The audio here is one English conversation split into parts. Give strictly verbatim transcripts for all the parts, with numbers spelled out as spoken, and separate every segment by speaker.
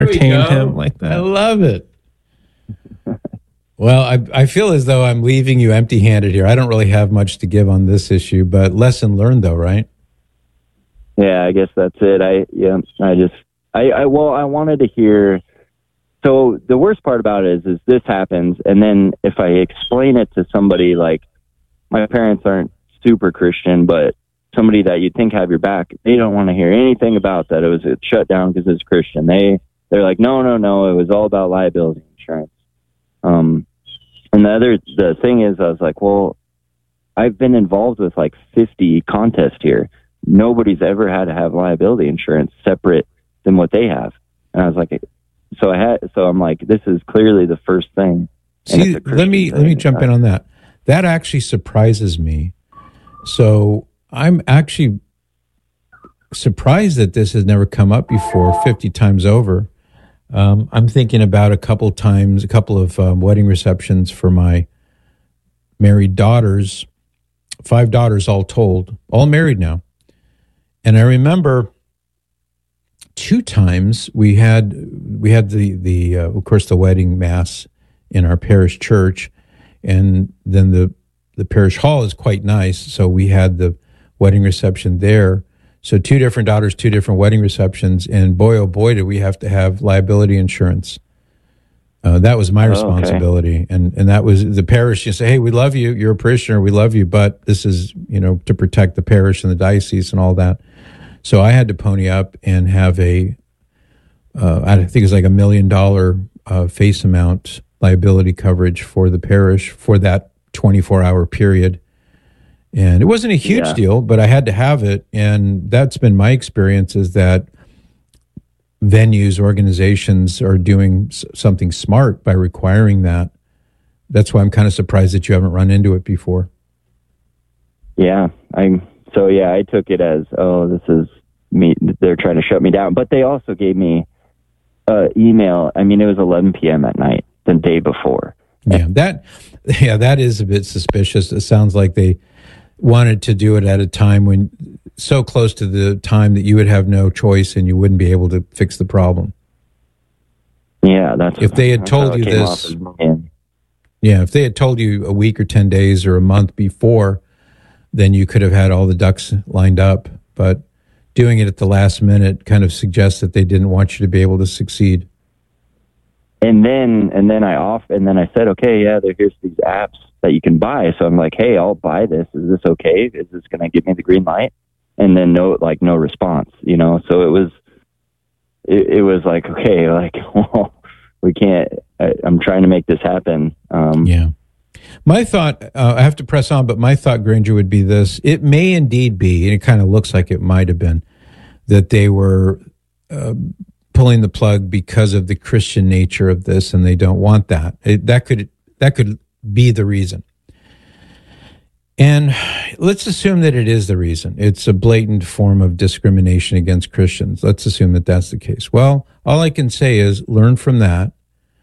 Speaker 1: entertain him like that.
Speaker 2: I love it. Well, I, I feel as though I'm leaving you empty-handed here. I don't really have much to give on this issue, but lesson learned, though, right?
Speaker 3: Yeah, I guess that's it. I yeah, I just I, I well, I wanted to hear. So the worst part about it is, is this happens, and then if I explain it to somebody like my parents aren't super Christian, but somebody that you think have your back, they don't want to hear anything about that. It was it shut down because it's Christian. They they're like, no, no, no. It was all about liability insurance. Um, and the other the thing is, I was like, well, I've been involved with like fifty contests here. Nobody's ever had to have liability insurance separate than what they have. And I was like, so I had, so I'm like, this is clearly the first thing.
Speaker 2: See, let me, let me jump in on that. That actually surprises me. So I'm actually surprised that this has never come up before fifty times over. Um, I'm thinking about a couple times, a couple of um, wedding receptions for my married daughters, five daughters all told, all married now. And I remember two times we had we had the the uh, of course the wedding mass in our parish church, and then the the parish hall is quite nice, so we had the wedding reception there. So two different daughters, two different wedding receptions, and boy oh boy did we have to have liability insurance. Uh, that was my responsibility, oh, okay. and and that was the parish. You say, hey, we love you, you're a parishioner, we love you, but this is, you know, to protect the parish and the diocese and all that. So I had to pony up and have a, uh, I think it was like a million dollar uh, face amount liability coverage for the parish for that twenty-four hour period. And it wasn't a huge yeah. deal, but I had to have it. And that's been my experience, is that venues, organizations are doing something smart by requiring that. That's why I'm kind of surprised that you haven't run into it before.
Speaker 3: Yeah, I'm. So yeah, I took it as, oh, this is me. They're trying to shut me down. But they also gave me uh, email. I mean, it was eleven p.m. at night the day before.
Speaker 2: Yeah, that. Yeah, that is a bit suspicious. It sounds like they wanted to do it at a time when so close to the time that you would have no choice and you wouldn't be able to fix the problem.
Speaker 3: Yeah, that's
Speaker 2: if they had told you this. Yeah, if they had told you a week or ten days or a month before, then you could have had all the ducks lined up. But doing it at the last minute kind of suggests that they didn't want you to be able to succeed.
Speaker 3: And then, and then I off, and then I said, okay, yeah, there, here's these apps that you can buy. So I'm like, hey, I'll buy this. Is this okay? Is this going to give me the green light? And then no, like no response, you know? So it was, it, it was like, okay, like, well, we can't, I, I'm trying to make this happen. Um,
Speaker 2: yeah. My thought, uh, I have to press on, but my thought, Granger, would be this. It may indeed be, and it kind of looks like it might have been, that they were uh, pulling the plug because of the Christian nature of this, and they don't want that. It, that could that could be the reason. And let's assume that it is the reason. It's a blatant form of discrimination against Christians. Let's assume that that's the case. Well, all I can say is learn from that.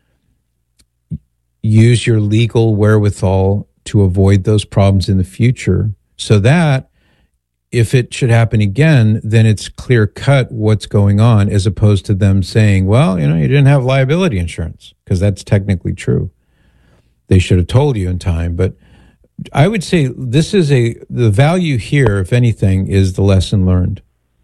Speaker 2: Use your legal wherewithal to avoid those problems in the future, so that if it should happen again, then it's clear cut what's going on, as opposed to them saying, well, you know, you didn't have liability insurance, because that's technically true. They should have told you in time. But I would say this is a, the value here, if anything, is the lesson learned.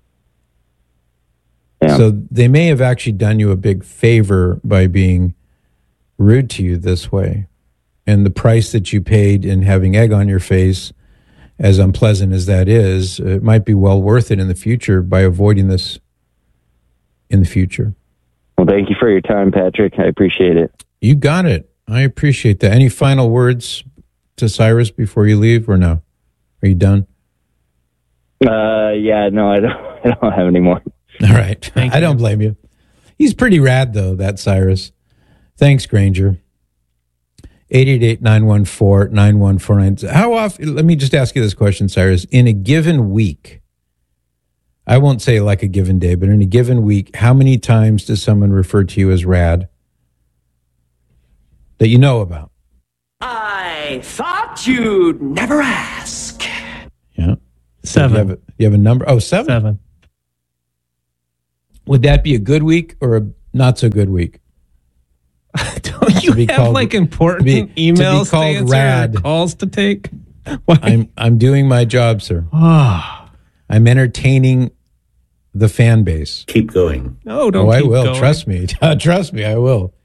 Speaker 2: Yeah. So they may have actually done you a big favor by being rude to you this way. And the price that you paid in having egg on your face, as unpleasant as that is, it might be well worth it in the future by avoiding this in the future.
Speaker 3: Well, thank you for your time, Patrick. I appreciate it.
Speaker 2: You got it. I appreciate that. Any final words to Cyrus before you leave, or no? Are you done?
Speaker 3: Uh, yeah, no, I don't, I don't have any more.
Speaker 2: All right. I don't blame you. He's pretty rad, though, that Cyrus. Thanks, Granger. eight eight eight, nine one four, nine one four nine. How often, let me just ask you this question, Cyrus. In a given week, I won't say like a given day, but in a given week, how many times does someone refer to you as rad that you know about?
Speaker 4: I thought you'd never ask.
Speaker 2: Yeah.
Speaker 1: Seven.
Speaker 2: You have a, you have a number? Oh, seven?
Speaker 1: Seven.
Speaker 2: Would that be a good week or a not so good week.
Speaker 1: Don't you have
Speaker 2: called,
Speaker 1: like important
Speaker 2: to be,
Speaker 1: emails
Speaker 2: to, be
Speaker 1: to answer
Speaker 2: rad.
Speaker 1: or calls to take?
Speaker 2: I'm I'm doing my job, sir. I'm entertaining the fan base.
Speaker 5: Keep going.
Speaker 1: No, don't.
Speaker 2: Oh, I
Speaker 1: keep
Speaker 2: will.
Speaker 1: going.
Speaker 2: Trust me. Trust me, I will.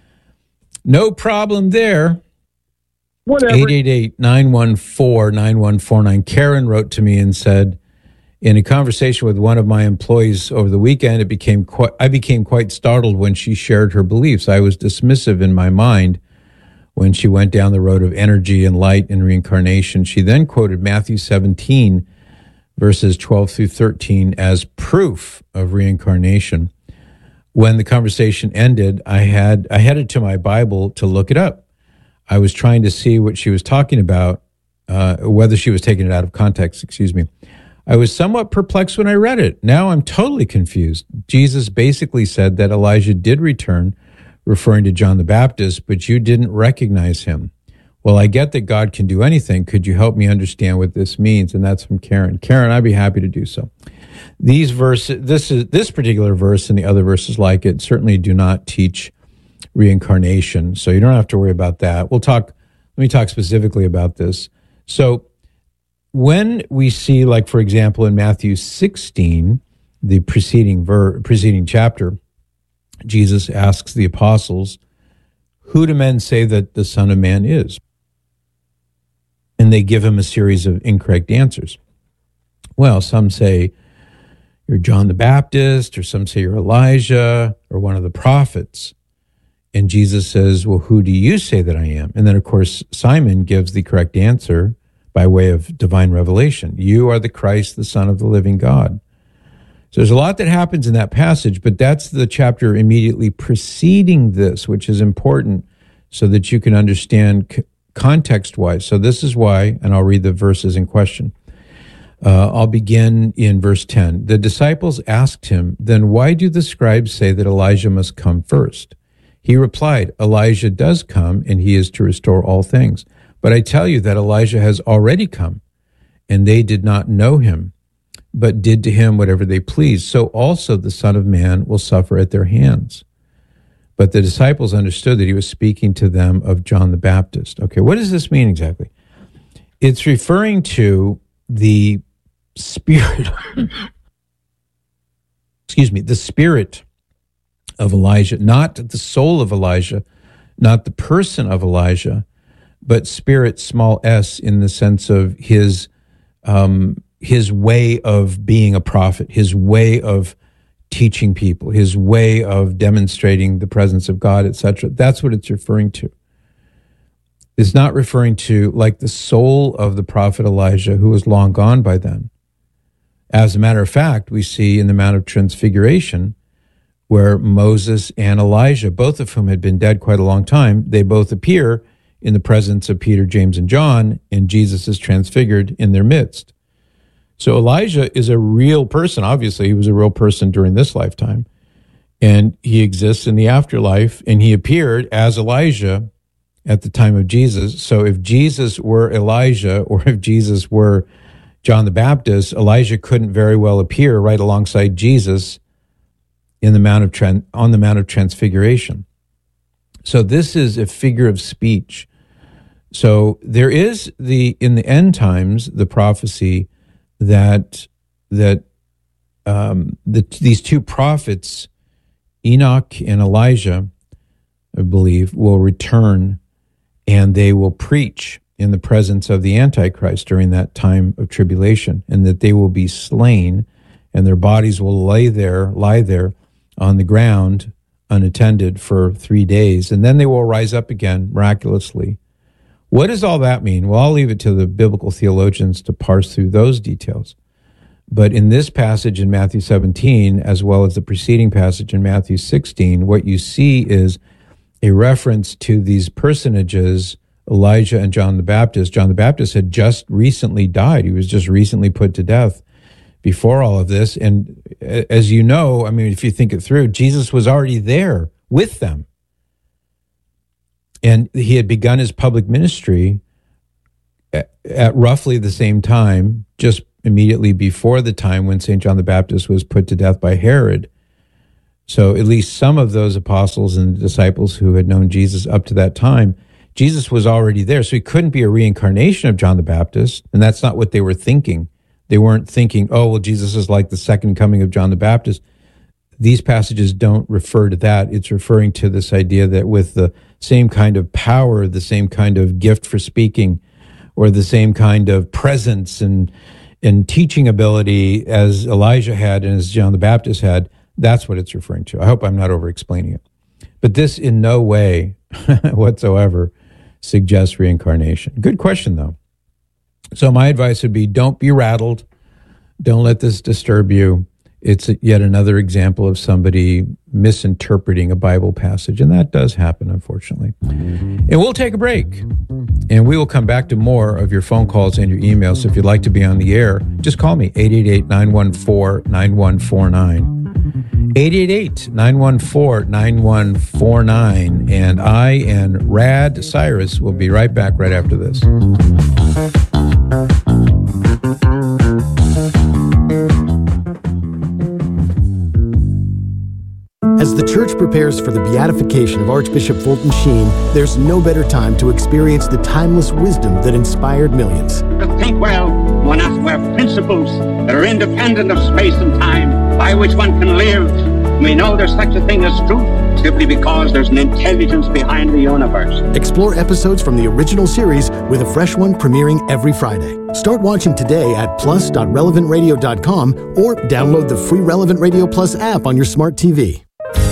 Speaker 2: No problem there.
Speaker 3: Whatever.
Speaker 2: eight eight eight, nine one four, nine one four nine. Karen wrote to me and said, in a conversation with one of my employees over the weekend, it became quite, I became quite startled when she shared her beliefs. I was dismissive in my mind when she went down the road of energy and light and reincarnation. She then quoted Matthew seventeen, verses twelve through thirteen as proof of reincarnation. When the conversation ended, I had I headed to my Bible to look it up. I was trying to see what she was talking about, uh, whether she was taking it out of context, excuse me. I was somewhat perplexed when I read it. Now I'm totally confused. Jesus basically said that Elijah did return, referring to John the Baptist, but you didn't recognize him. Well, I get that God can do anything. Could you help me understand what this means? And that's from Karen. Karen, I'd be happy to do so. These verses, this is this particular verse and the other verses like it certainly do not teach reincarnation, so you don't have to worry about that. We'll talk, let me talk specifically about this. So when we see, like, for example, in Matthew sixteen, the preceding ver, preceding chapter, Jesus asks the apostles, who do men say that the Son of Man is? And they give him a series of incorrect answers. Well, some say you're John the Baptist, or some say you're Elijah, or one of the prophets. And Jesus says, well, who do you say that I am? And then, of course, Simon gives the correct answer by way of divine revelation. You are the Christ, the Son of the living God. So there's a lot that happens in that passage, but that's the chapter immediately preceding this, which is important so that you can understand c- context-wise. So this is why, and I'll read the verses in question. Uh, I'll begin in verse ten. The disciples asked him, then why do the scribes say that Elijah must come first? He replied, Elijah does come, and he is to restore all things. But I tell you that Elijah has already come, and they did not know him, but did to him whatever they pleased. So also the Son of Man will suffer at their hands. But the disciples understood that he was speaking to them of John the Baptist. Okay, what does this mean exactly? It's referring to the spirit, excuse me, the spirit of Elijah, not the soul of Elijah, not the person of Elijah, but spirit, small s, in the sense of his um, his way of being a prophet, his way of teaching people, his way of demonstrating the presence of God, et cetera. That's what it's referring to. It's not referring to like the soul of the prophet Elijah, who was long gone by then. As a matter of fact, we see in the Mount of Transfiguration, where Moses and Elijah, both of whom had been dead quite a long time, they both appear in the presence of Peter, James, and John, and Jesus is transfigured in their midst. So Elijah is a real person. Obviously, he was a real person during this lifetime, and he exists in the afterlife, and he appeared as Elijah at the time of Jesus. So if Jesus were Elijah, or if Jesus were John the Baptist, Elijah couldn't very well appear right alongside Jesus in the Mount of Tran- on the Mount of Transfiguration. So this is a figure of speech. So there is the in the end times the prophecy that that um, the, these two prophets, Enoch and Elijah, I believe, will return, and they will preach in the presence of the Antichrist during that time of tribulation, and that they will be slain, and their bodies will lay there, lie there on the ground unattended for three days, and then they will rise up again miraculously. What does all that mean? Well, I'll leave it to the biblical theologians to parse through those details. But in this passage in Matthew seventeen, as well as the preceding passage in Matthew sixteen, what you see is a reference to these personages, Elijah and John the Baptist. John the Baptist had just recently died. He was just recently put to death before all of this. And as you know, I mean, if you think it through, Jesus was already there with them. And he had begun his public ministry at, at roughly the same time, just immediately before the time when Saint John the Baptist was put to death by Herod. So at least some of those apostles and disciples who had known Jesus up to that time, Jesus was already there. So he couldn't be a reincarnation of John the Baptist. And that's not what they were thinking. They weren't thinking, oh, well, Jesus is like the second coming of John the Baptist. These passages don't refer to that. It's referring to this idea that with the same kind of power, the same kind of gift for speaking, or the same kind of presence and, and teaching ability as Elijah had and as John the Baptist had, that's what it's referring to. I hope I'm not over-explaining it. But this in no way whatsoever suggests reincarnation. Good question, though. So my advice would be don't be rattled. Don't let this disturb you. It's yet another example of somebody misinterpreting a Bible passage, and that does happen, unfortunately. And we'll take a break, and we will come back to more of your phone calls and your emails. So if you'd like to be on the air, just call me, eight eight eight, nine one four, nine one four nine. eight eight eight, nine one four, nine one four nine. And I and Rad Cyrus will be right back right after this.
Speaker 5: As the church prepares for the beatification of Archbishop Fulton Sheen, there's no better time to experience the timeless wisdom that inspired millions.
Speaker 6: To think well, one has to have principles that are independent of space and time, by which one can live. We know there's such a thing as truth simply because there's an intelligence behind the universe.
Speaker 5: Explore episodes from the original series with a fresh one premiering every Friday. Start watching today at plus dot relevant radio dot com or download the free Relevant Radio Plus app on your smart T V.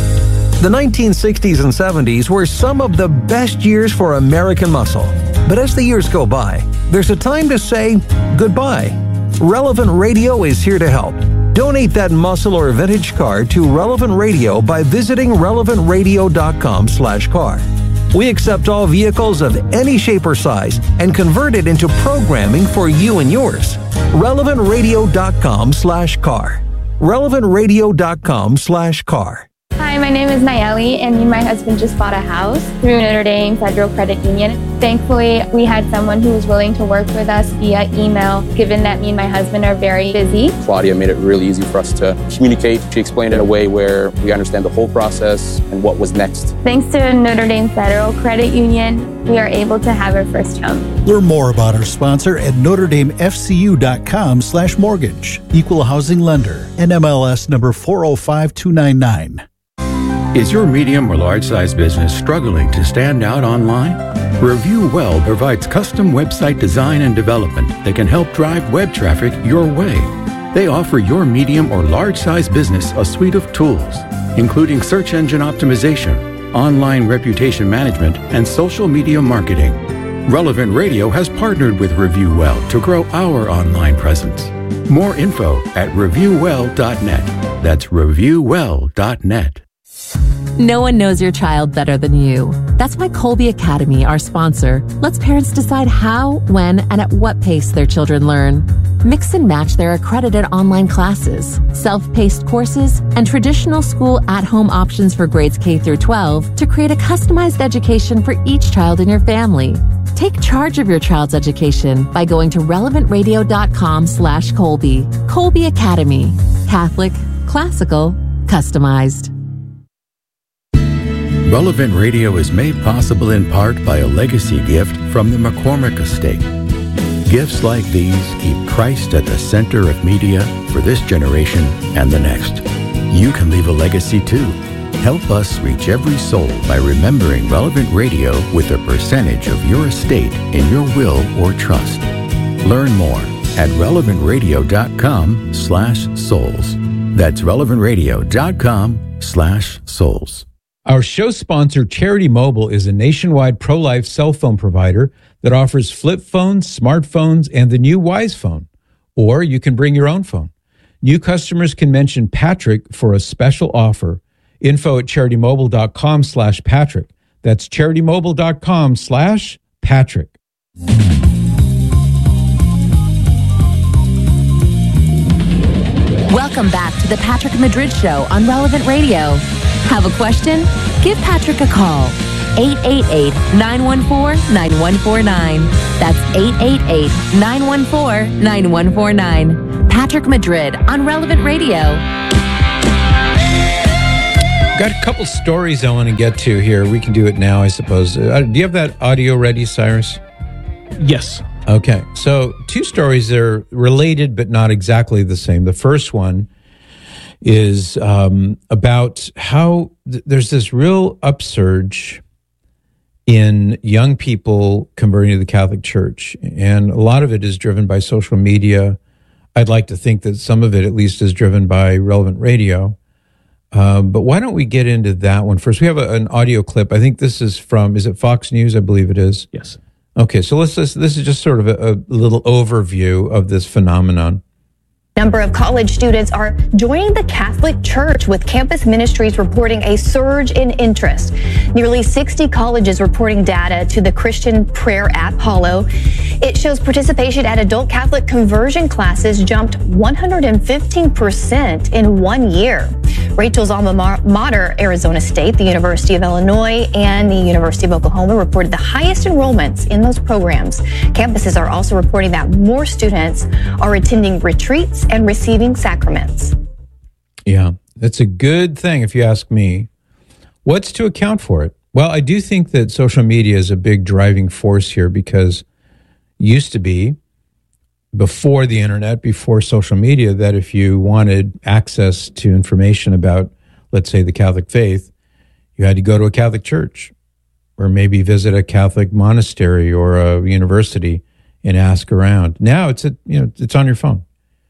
Speaker 7: The nineteen sixties and seventies were some of the best years for American muscle. But as the years go by, there's a time to say goodbye. Relevant Radio is here to help. Donate that muscle or vintage car to Relevant Radio by visiting relevant radio dot com slash car. We accept all vehicles of any shape or size and convert it into programming for you and yours. relevant radio dot com slash car. relevant radio dot com slash car.
Speaker 8: Hi, my name is Nayeli, and me and my husband just bought a house through Notre Dame Federal Credit Union. Thankfully, we had someone who was willing to work with us via email, given that me and my husband are very busy.
Speaker 9: Claudia made it really easy for us to communicate. She explained it in a way where we understand the whole process and what was next.
Speaker 8: Thanks to Notre Dame Federal Credit Union, we are able to have our first home.
Speaker 10: Learn more about our sponsor at notre dame f c u dot com slash mortgage. Equal housing lender. N M L S number four oh five two nine nine.
Speaker 11: Is your medium or large size business struggling to stand out online? Review Well provides custom website design and development that can help drive web traffic your way. They offer your medium or large size business a suite of tools, including search engine optimization, online reputation management, and social media marketing. Relevant Radio has partnered with Review Well to grow our online presence. More info at review well dot net. That's review well dot net.
Speaker 12: No one knows your child better than you. That's why Colby Academy, our sponsor, lets parents decide how, when, and at what pace their children learn. Mix and match their accredited online classes, self-paced courses, and traditional school at-home options for grades K through twelve to create a customized education for each child in your family. Take charge of your child's education by going to relevant radio dot com slash Colby. Colby Academy. Catholic, classical, customized.
Speaker 11: Relevant Radio is made possible in part by a legacy gift from the McCormick Estate. Gifts like these keep Christ at the center of media for this generation and the next. You can leave a legacy too. Help us reach every soul by remembering Relevant Radio with a percentage of your estate in your will or trust. Learn more at relevant radio dot com slash souls. That's relevant radio dot com slash souls.
Speaker 2: Our show sponsor, Charity Mobile, is a nationwide pro-life cell phone provider that offers flip phones, smartphones, and the new Wise Phone. Or you can bring your own phone. New customers can mention Patrick for a special offer. Info at charitymobile.com slash Patrick. That's charitymobile.com slash Patrick.
Speaker 12: Welcome back to the Patrick Madrid Show on Relevant Radio. Have a question? Give Patrick a call. eight eight eight, nine one four, nine one four nine. That's eight eight eight, nine one four, nine one four nine. Patrick Madrid on Relevant Radio.
Speaker 2: Got a couple stories I want to get to here. We can do it now, I suppose. Uh, do you have that audio ready, Cyrus?
Speaker 1: Yes.
Speaker 2: Okay. So two stories that are related but not exactly the same. The first one is um, about how th- there's this real upsurge in young people converting to the Catholic Church. And a lot of it is driven by social media. I'd like to think that some of it at least is driven by Relevant Radio. Um, but why don't we get into that one first? We have a, an audio clip. I think this is from, is it Fox News? I believe it is.
Speaker 1: Yes.
Speaker 2: Okay, so let's, let's this is just sort of a, a little overview of this phenomenon.
Speaker 13: Number of college students are joining the Catholic Church, with campus ministries reporting a surge in interest. Nearly sixty colleges reporting data to the Christian prayer app Hollow. It shows participation at adult Catholic conversion classes jumped one hundred fifteen percent in one year. Rachel's alma mater, Arizona State, the University of Illinois, and the University of Oklahoma reported the highest enrollments in those programs. Campuses are also reporting that more students are attending retreats and receiving sacraments.
Speaker 2: Yeah, that's a good thing if you ask me. What's to account for it? Well, I do think that social media is a big driving force here, because it used to be, before the internet, before social media, that if you wanted access to information about, let's say, the Catholic faith, you had to go to a Catholic church or maybe visit a Catholic monastery or a university and ask around. Now it's a, you know, it's on your phone.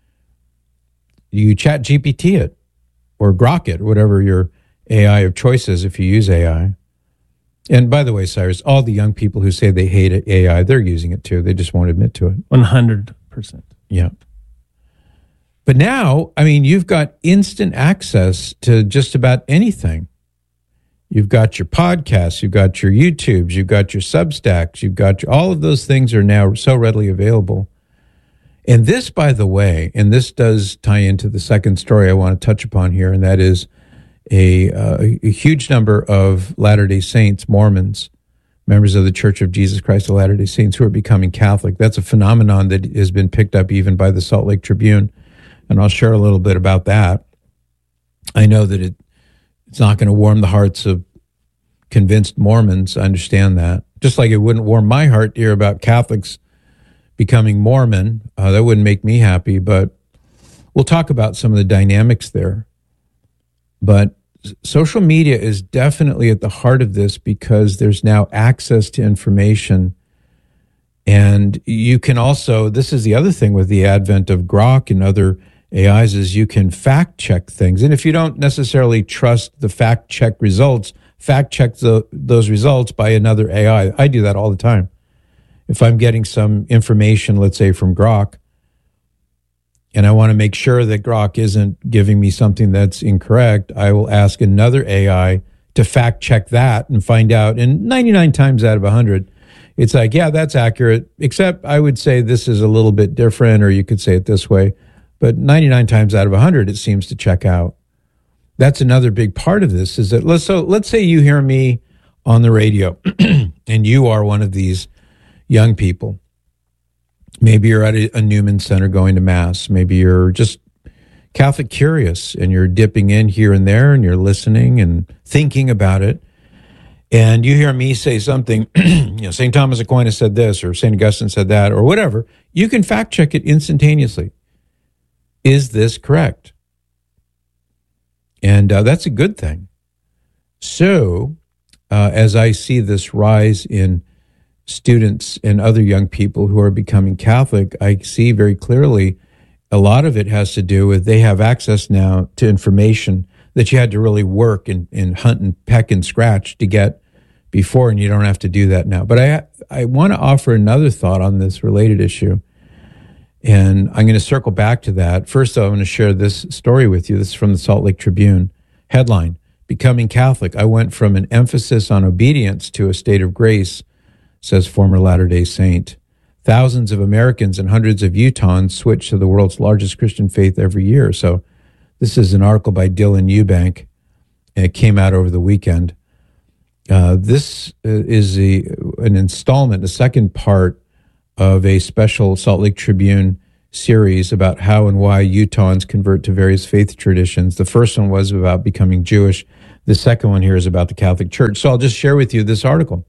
Speaker 2: You chat G P T it or Grok it, whatever your A I of choice is if you use A I. And by the way, Cyrus, all the young people who say they hate A I, they're using it too. They just won't admit to it.
Speaker 1: one hundred percent.
Speaker 2: Yeah. But now, I mean, you've got instant access to just about anything. You've got your podcasts, you've got your YouTubes, you've got your Substacks, you've got your, all of those things are now so readily available. And this, by the way, and this does tie into the second story I want to touch upon here, and that is a, uh, a huge number of Latter-day Saints, Mormons, members of the Church of Jesus Christ of Latter-day Saints, who are becoming Catholic. That's a phenomenon that has been picked up even by the Salt Lake Tribune, and I'll share a little bit about that. I know that it it's not going to warm the hearts of convinced Mormons. I understand that. Just like it wouldn't warm my heart to hear about Catholics becoming Mormon. Uh, that wouldn't make me happy, but we'll talk about some of the dynamics there. But social media is definitely at the heart of this, because there's now access to information. And you can also, this is the other thing with the advent of Grok and other A Is, is you can fact check things. And if you don't necessarily trust the fact check results, fact check the, those results by another A I. I do that all the time. If I'm getting some information, let's say from Grok, and I want to make sure that Grok isn't giving me something that's incorrect, I will ask another A I to fact check that and find out. And ninety-nine times out of one hundred, it's like, yeah, that's accurate, except I would say this is a little bit different, or you could say it this way. But ninety-nine times out of one hundred, it seems to check out. That's another big part of this, is that, let's, so let's say you hear me on the radio and you are one of these young people. Maybe you're at a, a Newman Center going to Mass. Maybe you're just Catholic curious and you're dipping in here and there and you're listening and thinking about it. And you hear me say something, you know, Saint Thomas Aquinas said this, or Saint Augustine said that, or whatever. You can fact check it instantaneously. Is this correct? And uh, that's a good thing. So, uh, as I see this rise in students and other young people who are becoming Catholic, I see very clearly a lot of it has to do with they have access now to information that you had to really work and, and hunt and peck and scratch to get before, and you don't have to do that now. But I I want to offer another thought on this related issue, and I'm going to circle back to that. First, though, I'm going to share this story with you. This is from the Salt Lake Tribune. Headline, Becoming Catholic. I went from an emphasis on obedience to a state of grace, says former Latter-day Saint. Thousands of Americans and hundreds of Utahns switch to the world's largest Christian faith every year. So this is an article by Dylan Eubank, and it came out over the weekend. Uh, this is a, an installment, a second part of a special Salt Lake Tribune series about how and why Utahns convert to various faith traditions. The first one was about becoming Jewish. The second one here is about the Catholic Church. So I'll just share with you this article.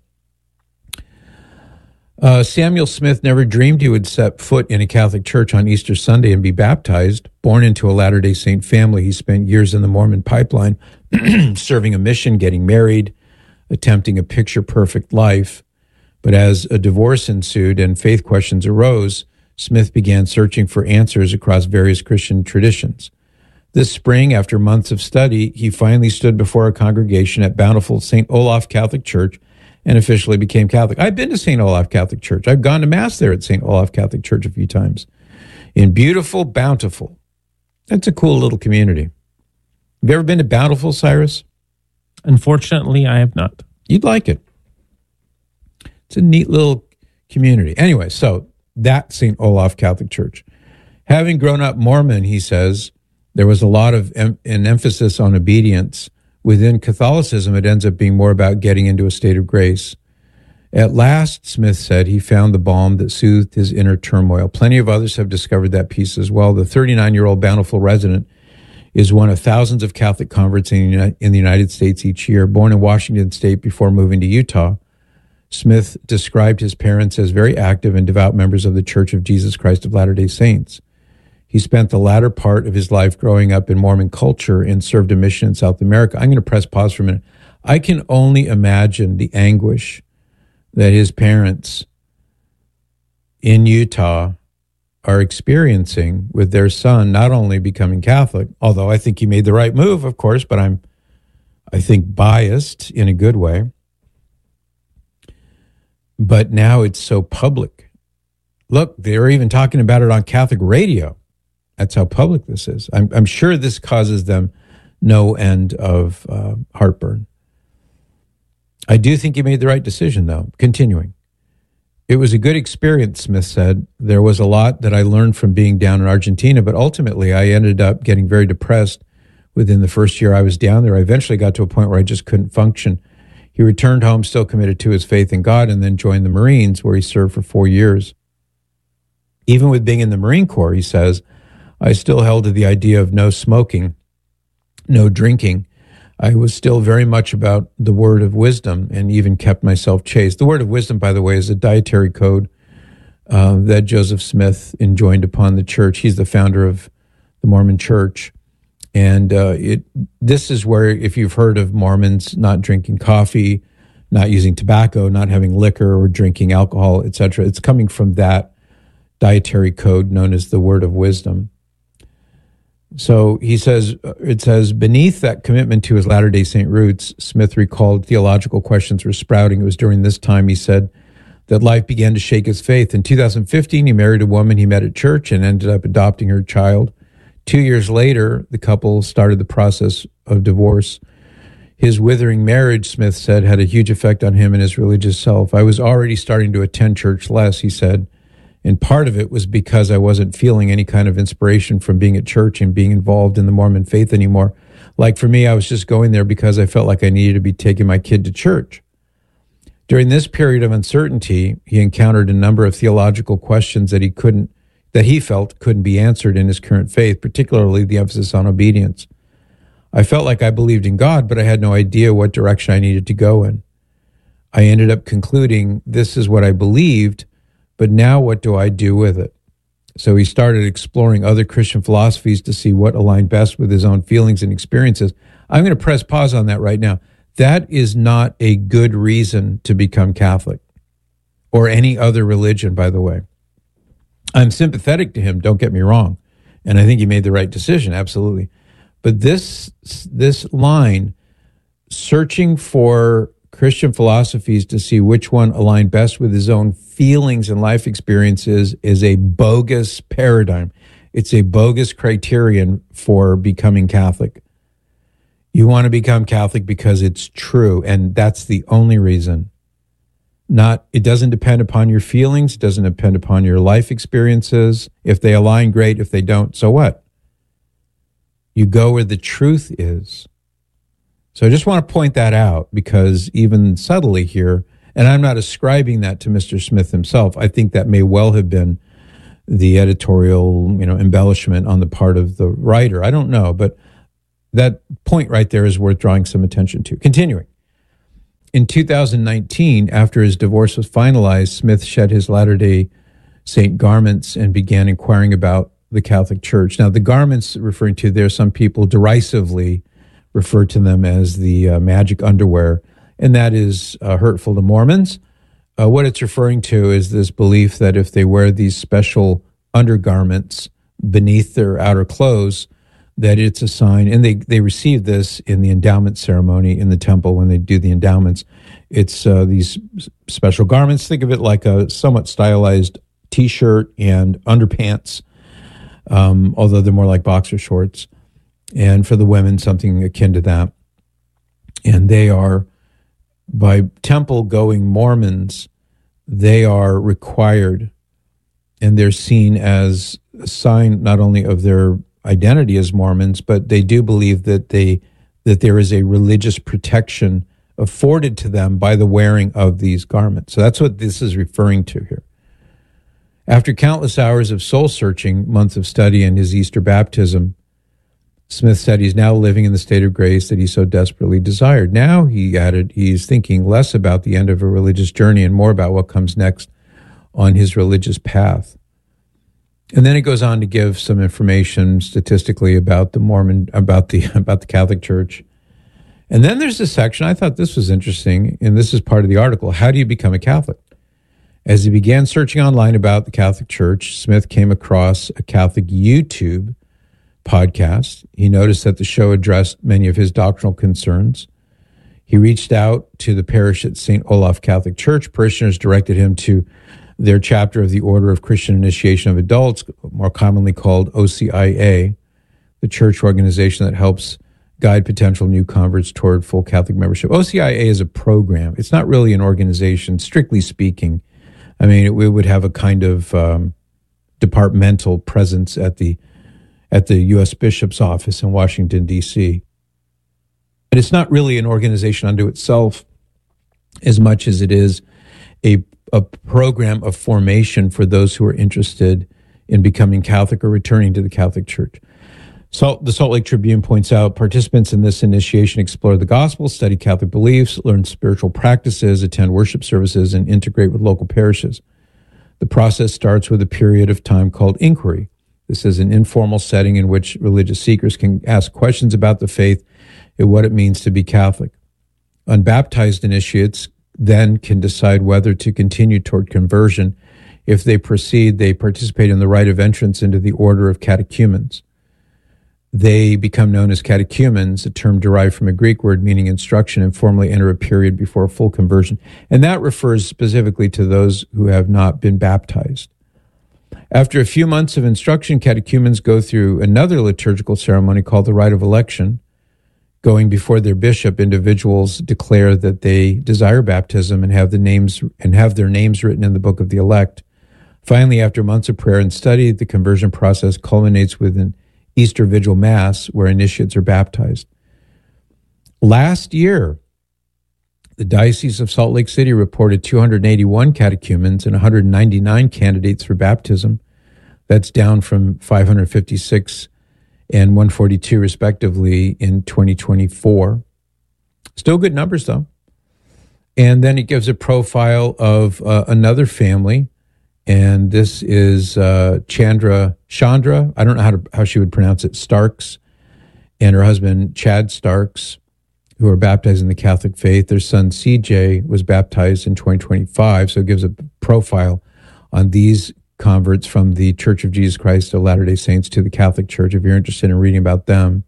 Speaker 2: Uh, Samuel Smith never dreamed he would set foot in a Catholic church on Easter Sunday and be baptized. Born into a Latter-day Saint family, he spent years in the Mormon pipeline, serving a mission, getting married, attempting a picture-perfect life. But as a divorce ensued and faith questions arose, Smith began searching for answers across various Christian traditions. This spring, after months of study, he finally stood before a congregation at Bountiful Saint Olaf Catholic Church and officially became Catholic. I've been to Saint Olaf Catholic Church. I've gone to Mass there at Saint Olaf Catholic Church a few times. In beautiful Bountiful. That's a cool little community. Have you ever been to Bountiful, Cyrus?
Speaker 1: Unfortunately, I have not.
Speaker 2: You'd like it. It's a neat little community. Anyway, so that Saint Olaf Catholic Church. Having grown up Mormon, he says, there was a lot of em- an emphasis on obedience. Within Catholicism, it ends up being more about getting into a state of grace. At last, Smith said, he found the balm that soothed his inner turmoil. Plenty of others have discovered that peace as well. The thirty-nine-year-old Bountiful resident is one of thousands of Catholic converts in the United States each year. Born in Washington State before moving to Utah, Smith described his parents as very active and devout members of the Church of Jesus Christ of Latter-day Saints. He spent the latter part of his life growing up in Mormon culture and served a mission in South America. I'm going to press pause for a minute. I can only imagine the anguish that his parents in Utah are experiencing with their son not only becoming Catholic, although I think he made the right move, of course, but I'm, I think, biased in a good way. But now it's so public. Look, they're even talking about it on Catholic radio. That's how public this is. I'm, I'm sure this causes them no end of uh, heartburn. I do think he made the right decision, though. Continuing. It was a good experience, Smith said. There was a lot that I learned from being down in Argentina, but ultimately I ended up getting very depressed within the first year I was down there. I eventually got to a point where I just couldn't function. He returned home still committed to his faith in God and then joined the Marines, where he served for four years. Even with being in the Marine Corps, he says, I still held to the idea of no smoking, no drinking. I was still very much about the word of wisdom and even kept myself chaste. The word of wisdom, by the way, is a dietary code uh, that Joseph Smith enjoined upon the church. He's the founder of the Mormon Church. And uh, it this is where, if you've heard of Mormons not drinking coffee, not using tobacco, not having liquor or drinking alcohol, et cetera, it's coming from that dietary code known as the word of wisdom. So he says, it says, beneath that commitment to his Latter-day Saint roots, Smith recalled theological questions were sprouting. It was during this time, he said, that life began to shake his faith. In two thousand fifteen, he married a woman he met at church and ended up adopting her child. Two years later, the couple started the process of divorce. His withering marriage, Smith said, had a huge effect on him and his religious self. I was already starting to attend church less, he said. And part of it was because I wasn't feeling any kind of inspiration from being at church and being involved in the Mormon faith anymore. Like for me, I was just going there because I felt like I needed to be taking my kid to church. During this period of uncertainty, he encountered a number of theological questions that he couldn't, that he felt couldn't be answered in his current faith, particularly the emphasis on obedience. I felt like I believed in God, but I had no idea what direction I needed to go in. I ended up concluding this is what I believed, but now what do I do with it? So he started exploring other Christian philosophies to see what aligned best with his own feelings and experiences. I'm going to press pause on that right now. That is not a good reason to become Catholic or any other religion, by the way. I'm sympathetic to him, don't get me wrong. And I think he made the right decision, absolutely. But this this line, searching for Christian philosophies to see which one aligned best with his own feelings and life experiences, is a bogus paradigm. It's a bogus criterion for becoming Catholic. You want to become Catholic because it's true, and that's the only reason. Not, it doesn't depend upon your feelings, it doesn't depend upon your life experiences. If they align, great. If they don't, so what? You go where the truth is. So I just want to point that out, because even subtly here, and I'm not ascribing that to Mister Smith himself, I think that may well have been the editorial, you know, embellishment on the part of the writer. I don't know, but that point right there is worth drawing some attention to. Continuing. In two thousand nineteen, after his divorce was finalized, Smith shed his Latter-day Saint garments and began inquiring about the Catholic Church. Now, the garments referring to there, some people derisively refer to them as the uh, magic underwear, and that is uh, hurtful to Mormons. Uh, what it's referring to is this belief that if they wear these special undergarments beneath their outer clothes, that it's a sign, and they, they receive this in the endowment ceremony in the temple when they do the endowments. It's uh, these special garments. Think of it like a somewhat stylized T-shirt and underpants, um, although they're more like boxer shorts. And for the women, something akin to that. And they are, by temple-going Mormons, they are required, and they're seen as a sign not only of their identity as Mormons, but they do believe that they that there is a religious protection afforded to them by the wearing of these garments. So that's what this is referring to here. After countless hours of soul-searching, months of study, and his Easter baptism, Smith said he's now living in the state of grace that he so desperately desired. Now, he added, he's thinking less about the end of a religious journey and more about what comes next on his religious path. And then it goes on to give some information statistically about the Mormon, about the about the Catholic Church. And then there's this section, I thought this was interesting, and this is part of the article, how do you become a Catholic? As he began searching online about the Catholic Church, Smith came across a Catholic YouTube podcast. He noticed that the show addressed many of his doctrinal concerns. He reached out to the parish at Saint Olaf Catholic Church. Parishioners directed him to their chapter of the Order of Christian Initiation of Adults, more commonly called O C I A, the church organization that helps guide potential new converts toward full Catholic membership. O C I A is a program. It's not really an organization, strictly speaking. I mean, it, it would have a kind of um, departmental presence at the at the U S Bishop's office in Washington, D C But it's not really an organization unto itself as much as it is a a program of formation for those who are interested in becoming Catholic or returning to the Catholic Church. So the Salt Lake Tribune points out participants in this initiation explore the gospel, study Catholic beliefs, learn spiritual practices, attend worship services, and integrate with local parishes. The process starts with a period of time called inquiry. This is an informal setting in which religious seekers can ask questions about the faith and what it means to be Catholic. Unbaptized initiates then can decide whether to continue toward conversion. If they proceed, they participate in the rite of entrance into the order of catechumens. They become known as catechumens, a term derived from a Greek word meaning instruction, and formally enter a period before full conversion. And that refers specifically to those who have not been baptized. After a few months of instruction, catechumens go through another liturgical ceremony called the rite of election. Going before their bishop, individuals declare that they desire baptism and have the names and have their names written in the book of the elect. Finally, after months of prayer and study, the conversion process culminates with an Easter Vigil Mass where initiates are baptized. Last year, the Diocese of Salt Lake City reported two hundred eighty-one catechumens and one hundred ninety-nine candidates for baptism. That's down from five hundred fifty-six and one hundred forty-two, respectively, in twenty twenty-four. Still good numbers, though. And then it gives a profile of uh, another family, and this is uh, Chandra, Chandra, I don't know how to, how she would pronounce it, Starks, and her husband, Chad Starks, who are baptized in the Catholic faith. Their son, C J, was baptized in twenty twenty-five, so it gives a profile on these converts from the Church of Jesus Christ of Latter-day Saints to the Catholic Church, if you're interested in reading about them.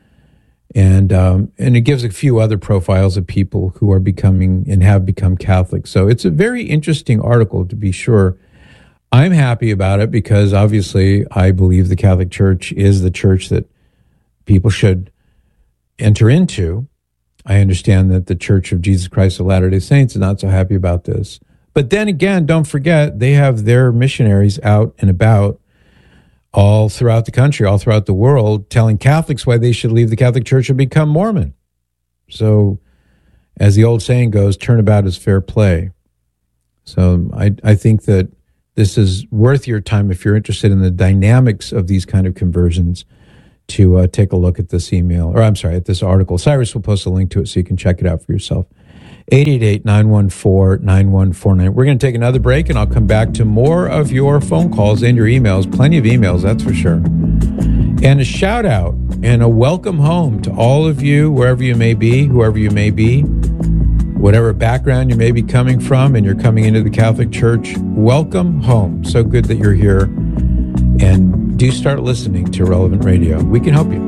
Speaker 2: And um, and it gives a few other profiles of people who are becoming and have become Catholic. So it's a very interesting article, to be sure. I'm happy about it because obviously I believe the Catholic Church is the church that people should enter into. I understand that the Church of Jesus Christ of Latter-day Saints is not so happy about this. But then again, don't forget, they have their missionaries out and about all throughout the country, all throughout the world, telling Catholics why they should leave the Catholic Church and become Mormon. So, as the old saying goes, turnabout is fair play. So I, I think that this is worth your time if you're interested in the dynamics of these kind of conversions to uh, take a look at this email, or I'm sorry, at this article. Cyrus will post a link to it so you can check it out for yourself. eight eight eight, nine one four, nine one four nine. We're going to take another break, and I'll come back to more of your phone calls and your emails. Plenty of emails, that's for sure. And a shout out and a welcome home to all of you, wherever you may be, whoever you may be, whatever background you may be coming from, and you're coming into the Catholic Church. Welcome home. So good that you're here. And do start listening to Relevant Radio. We can help you.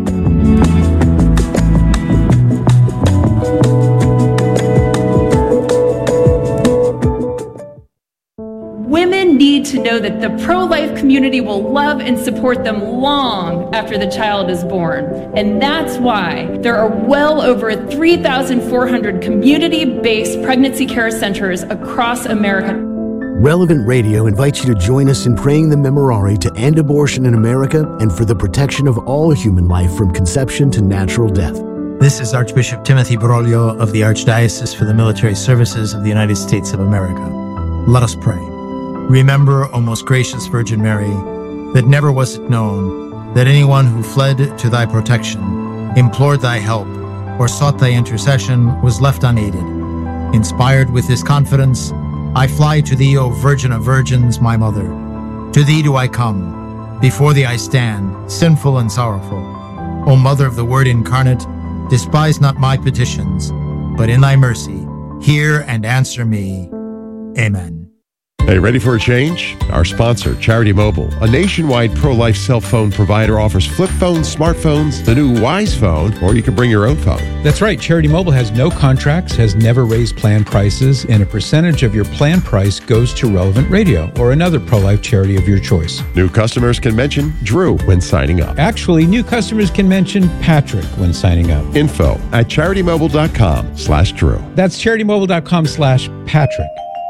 Speaker 14: Women need to know that the pro-life community will love and support them long after the child is born. And that's why there are well over three thousand four hundred community-based pregnancy care centers across America.
Speaker 5: Relevant Radio invites you to join us in praying the Memorare to end abortion in America and for the protection of all human life from conception to natural death.
Speaker 15: This is Archbishop Timothy Broglio of the Archdiocese for the Military Services of the United States of America. Let us pray. Remember, O most gracious Virgin Mary, that never was it known that anyone who fled to thy protection, implored thy help, or sought thy intercession was left unaided. Inspired with this confidence, I fly to thee, O Virgin of Virgins, my Mother. To thee do I come. Before thee I stand, sinful and sorrowful. O Mother of the Word incarnate, despise not my petitions, but in thy mercy, hear and answer me. Amen.
Speaker 16: Hey, ready for a change? Our sponsor, Charity Mobile, a nationwide pro-life cell phone provider, offers flip phones, smartphones, the new Wise phone, or you can bring your own phone.
Speaker 2: That's right. Charity Mobile has no contracts, has never raised plan prices, and a percentage of your plan price goes to Relevant Radio or another pro-life charity of your choice.
Speaker 16: New customers can mention Drew when signing up.
Speaker 2: Actually, new customers can mention Patrick when signing up.
Speaker 16: Info at charitymobile.com slash Drew.
Speaker 2: That's charitymobile.com slash Patrick.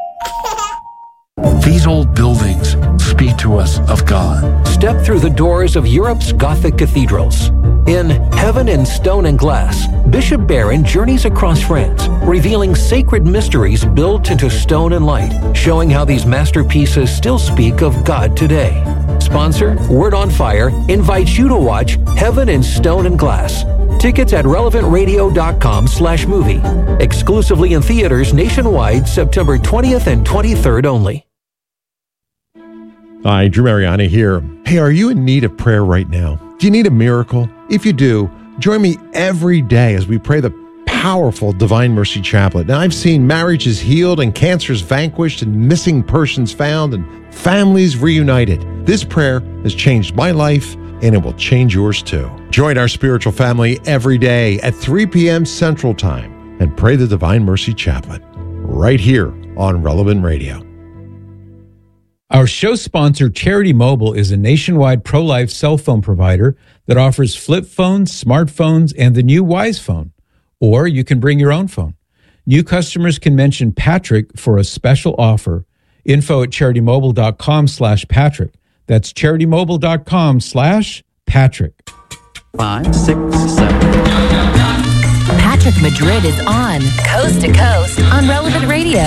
Speaker 17: These old buildings speak to us of God.
Speaker 7: Step through the doors of Europe's Gothic cathedrals. In Heaven in Stone and Glass, Bishop Barron journeys across France, revealing sacred mysteries built into stone and light, showing how these masterpieces still speak of God today. Sponsor, Word on Fire, invites you to watch Heaven in Stone and Glass. Tickets at relevantradio.com slash movie. Exclusively in theaters nationwide, September twentieth and twenty-third only.
Speaker 16: Hi, Drew Mariani here. Hey, are you in need of prayer right now? Do you need a miracle? If you do, join me every day as we pray the powerful Divine Mercy Chaplet. Now, I've seen marriages healed and cancers vanquished and missing persons found and families reunited. This prayer has changed my life, and it will change yours too. Join our spiritual family every day at three p.m. Central Time and pray the Divine Mercy Chaplet right here on Relevant Radio.
Speaker 2: Our show sponsor, Charity Mobile, is a nationwide pro-life cell phone provider that offers flip phones, smartphones, and the new Wise phone. Or you can bring your own phone. New customers can mention Patrick for a special offer. Info at charitymobile.com slash Patrick. That's charitymobile.com slash Patrick.
Speaker 18: Five, six, seven.
Speaker 12: Patrick Madrid is on Coast to Coast on Relevant Radio.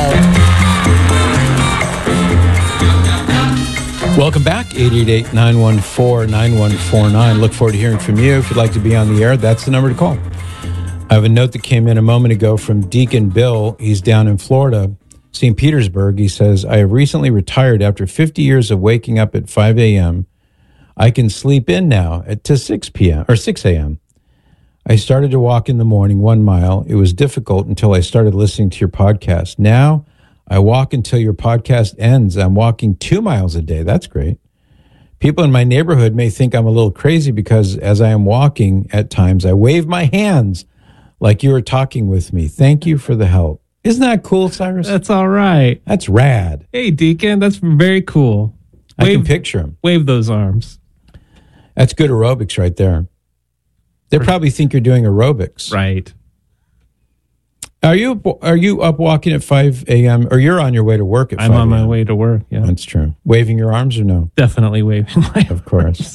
Speaker 2: Welcome back, eight eight eight, nine one four, nine one four nine. Look forward to hearing from you. If you'd like to be on the air, that's the number to call. I have a note that came in a moment ago from Deacon Bill. He's down in Florida, Saint Petersburg. He says, I have recently retired after fifty years of waking up at five a.m. I can sleep in now at to six p.m. or six a.m. I started to walk in the morning one mile. It was difficult until I started listening to your podcast. Now I walk until your podcast ends. I'm walking two miles a day. That's great. People in my neighborhood may think I'm a little crazy because as I am walking at times, I wave my hands like you were talking with me. Thank you for the help. Isn't that cool, Cyrus?
Speaker 1: That's all right.
Speaker 2: That's rad.
Speaker 1: Hey, Deacon, that's very cool.
Speaker 2: I
Speaker 1: wave,
Speaker 2: can picture him.
Speaker 1: Wave those arms.
Speaker 2: That's good aerobics right there. They probably think you're doing aerobics.
Speaker 1: Right.
Speaker 2: Are you are you up walking at five a.m. or you're on your way to work at
Speaker 1: I'm
Speaker 2: five
Speaker 1: on my way to work, yeah.
Speaker 2: That's true. Waving your arms or no?
Speaker 1: Definitely waving my
Speaker 2: Of course.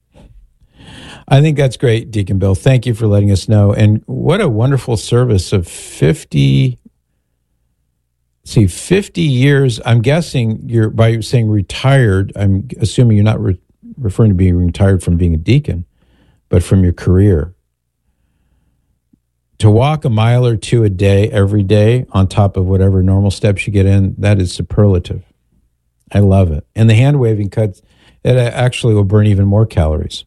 Speaker 2: I think that's great, Deacon Bill. Thank you for letting us know. And what a wonderful service of fifty, see, fifty years. I'm guessing you're, by saying retired, I'm assuming you're not re- referring to being retired from being a deacon, but from your career. To walk a mile or two a day, every day, on top of whatever normal steps you get in, that is superlative. I love it. And the hand waving cuts, it actually will burn even more calories.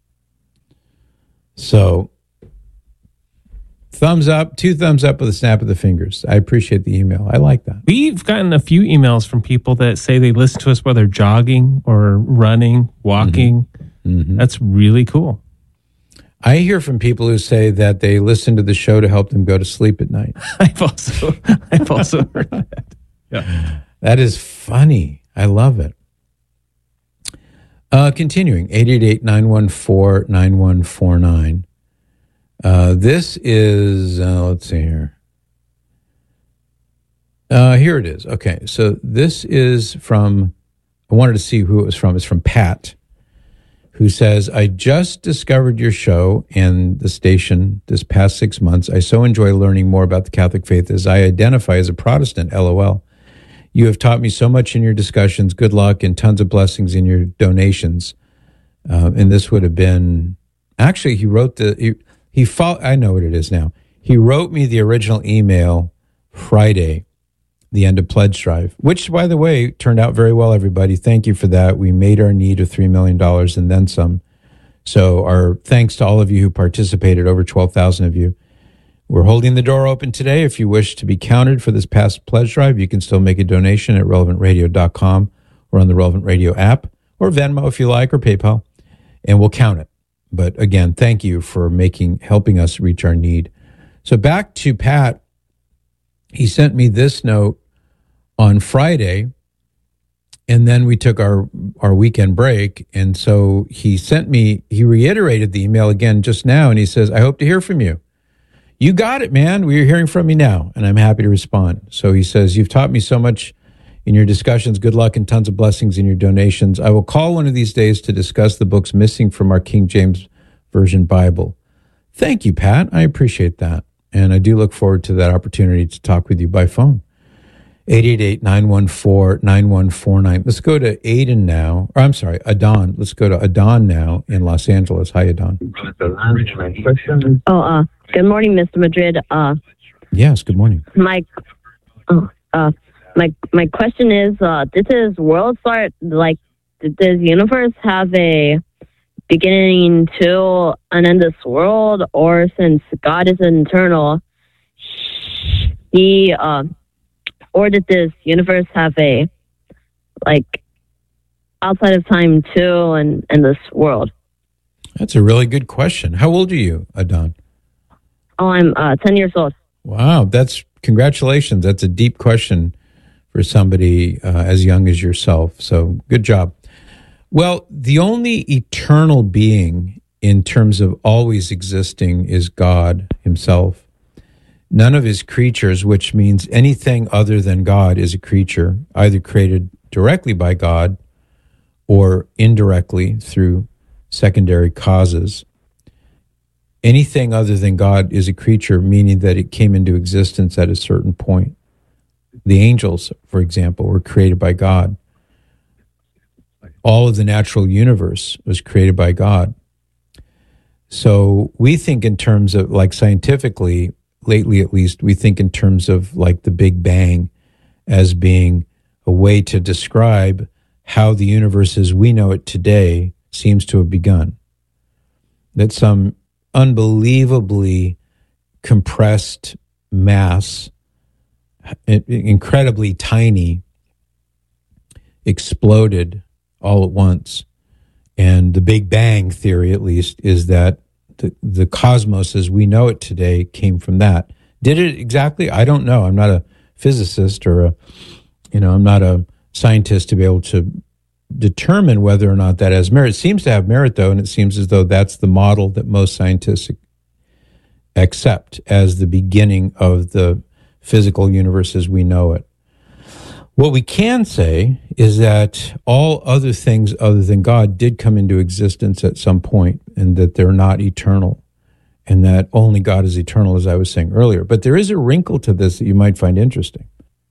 Speaker 2: So, thumbs up, two thumbs up with a snap of the fingers. I appreciate the email. I like that.
Speaker 1: We've gotten a few emails from people that say they listen to us while they're jogging or running, walking.
Speaker 2: Mm-hmm.
Speaker 1: That's really cool.
Speaker 2: I hear from people who say that they listen to the show to help them go to sleep at night.
Speaker 1: I've also, I've also heard that. Yeah.
Speaker 2: That is funny. I love it. Uh, continuing, eight eight eight, nine one four, nine one four nine. Uh, this is, uh, let's see here. Uh, here it is. Okay, so this is from, I wanted to see who it was from. It's from Pat, who says, I just discovered your show and the station this past six months. I so enjoy learning more about the Catholic faith as I identify as a Protestant, LOL. You have taught me so much in your discussions. Good luck and tons of blessings in your donations. Uh, and this would have been, actually, he wrote the, he, he fo- I know what it is now. He wrote me the original email Friday, the end of Pledge Drive, which, by the way, turned out very well, everybody. Thank you for that. We made our need of three million dollars and then some. So our thanks to all of you who participated, over twelve thousand of you. We're holding the door open today. If you wish to be counted for this past Pledge Drive, you can still make a donation at relevant radio dot com or on the Relevant Radio app, or Venmo if you like, or PayPal, and we'll count it. But again, thank you for making helping us reach our need. So back to Pat. He sent me this note on Friday, and then we took our, our weekend break. And so he sent me, he reiterated the email again just now, and he says, I hope to hear from you. You got it, man. We're hearing from you now, and I'm happy to respond. So he says, you've taught me so much in your discussions. Good luck and tons of blessings in your donations. I will call one of these days to discuss the books missing from our King James Version Bible. Thank you, Pat. I appreciate that. And I do look forward to that opportunity to talk with you by phone. eight eight eight, nine one four, nine one four nine. Let's go to Aiden now. Or I'm sorry, Adon. Let's go to Adon now in Los Angeles. Hi, Adon.
Speaker 19: Oh, uh, good morning, Mister Madrid. Uh,
Speaker 2: yes, good morning.
Speaker 19: My, uh, uh, my, my question is: uh, Did this world start like? Did this universe have a beginning to an end? This world, or since God is eternal, He, uh, or did this universe have a like outside of time too, and and this world?
Speaker 2: That's a really good question. How old are you, Adon?
Speaker 19: Oh, I'm uh, ten years old.
Speaker 2: Wow, that's congratulations. That's a deep question for somebody uh, as young as yourself. So good job. Well, the only eternal being in terms of always existing is God himself. None of his creatures, which means anything other than God, is a creature, either created directly by God or indirectly through secondary causes. Anything other than God is a creature, meaning that it came into existence at a certain point. The angels, for example, were created by God. All of the natural universe was created by God. So we think in terms of, like scientifically, lately at least, we think in terms of like the Big Bang as being a way to describe how the universe as we know it today seems to have begun. That some unbelievably compressed mass, incredibly tiny, exploded all at once. And the Big Bang theory, at least, is that the, the cosmos as we know it today came from that. Did it exactly? I don't know. I'm not a physicist or a, you know, I'm not a scientist to be able to determine whether or not that has merit. It seems to have merit, though, and it seems as though that's the model that most scientists accept as the beginning of the physical universe as we know it. What we can say is that all other things other than God did come into existence at some point, and that they're not eternal, and that only God is eternal, as I was saying earlier. But there is a wrinkle to this that you might find interesting.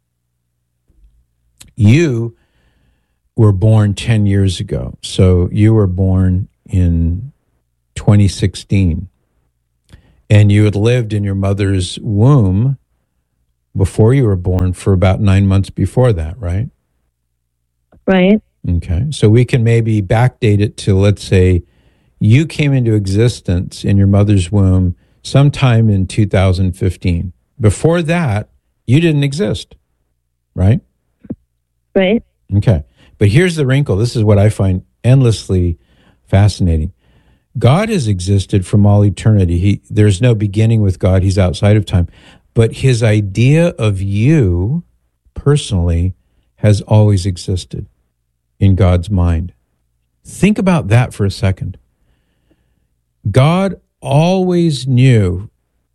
Speaker 2: You were born ten years ago. So you were born in twenty sixteen. And you had lived in your mother's womb before you were born for about nine months before that, right?
Speaker 19: Right.
Speaker 2: Okay. So we can maybe backdate it to, let's say, you came into existence in your mother's womb sometime in two thousand fifteen. Before that, you didn't exist, right?
Speaker 19: Right.
Speaker 2: Okay. But here's the wrinkle. This is what I find endlessly fascinating. God has existed from all eternity. He, there's no beginning with God. He's outside of time. But his idea of you personally has always existed in God's mind. Think about that for a second. God always knew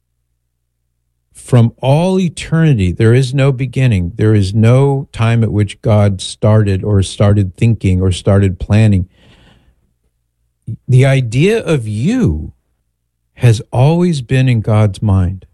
Speaker 2: from all eternity, there is no beginning. There is no time at which God started or started thinking or started planning. The idea of you has always been in God's mind.